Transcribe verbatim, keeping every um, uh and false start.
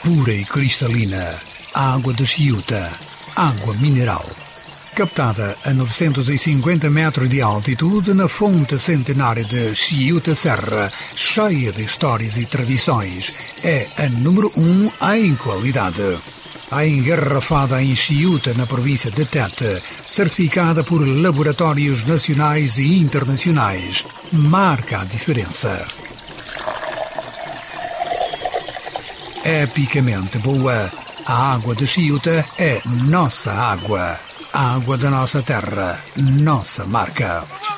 pura e cristalina, água de Chiuta, água mineral. Captada a novecentos e cinquenta metros de altitude na fonte centenária de Chiuta Serra, cheia de histórias e tradições, é a número um em qualidade. A engarrafada em Chiuta, na província de Tete, certificada por laboratórios nacionais e internacionais, marca a diferença. Epicamente boa, a água de Chiuta é nossa água. A água da nossa terra, nossa marca.